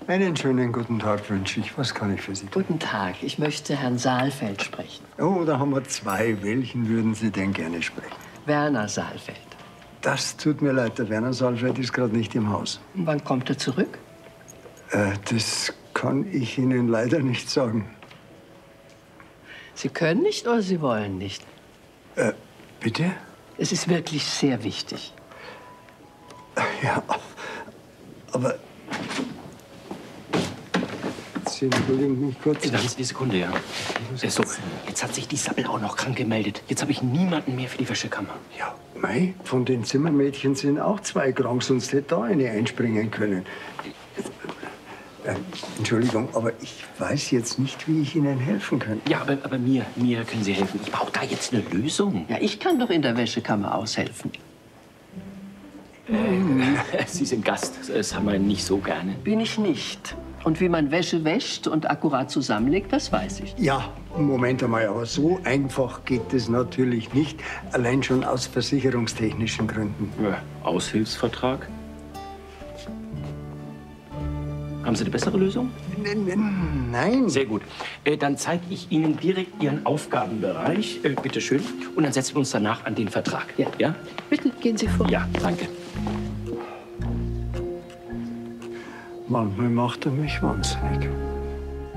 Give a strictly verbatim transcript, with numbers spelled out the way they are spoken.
Einen schönen guten Tag wünsche ich. Was kann ich für Sie tun? Guten Tag, ich möchte Herrn Saalfeld sprechen. Oh, da haben wir zwei. Welchen würden Sie denn gerne sprechen? Werner Saalfeld. Das tut mir leid, der Werner Saalfeld ist gerade nicht im Haus. Und wann kommt er zurück? Äh, das kann ich Ihnen leider nicht sagen. Sie können nicht oder Sie wollen nicht? Äh, bitte? Es ist wirklich sehr wichtig. Ja, aber... Sie entschuldigen mich kurz. Ganz die Sekunde, ja. Äh, So, jetzt hat sich die Sappel auch noch krank gemeldet. Jetzt habe ich niemanden mehr für die Wäschekammer. Ja, mei, von den Zimmermädchen sind auch zwei krank, sonst hätte da eine einspringen können. Äh, Entschuldigung, aber ich weiß jetzt nicht, wie ich Ihnen helfen könnte. Ja, aber, aber mir, mir können Sie helfen. Ich brauche da jetzt eine Lösung. Ja, ich kann doch in der Wäschekammer aushelfen. Sie sind Gast. Das haben wir nicht so gerne. Bin ich nicht. Und wie man Wäsche wäscht und akkurat zusammenlegt, das weiß ich. Ja, Moment einmal, aber so einfach geht es natürlich nicht. Allein schon aus versicherungstechnischen Gründen. Ja, Aushilfsvertrag. Haben Sie eine bessere Lösung? Nein. Sehr gut. Äh, dann zeige ich Ihnen direkt Ihren Aufgabenbereich. Äh, bitte schön. Und dann setzen wir uns danach an den Vertrag. Ja. Ja? Bitte, gehen Sie vor. Ja, danke. Manchmal macht er mich wahnsinnig.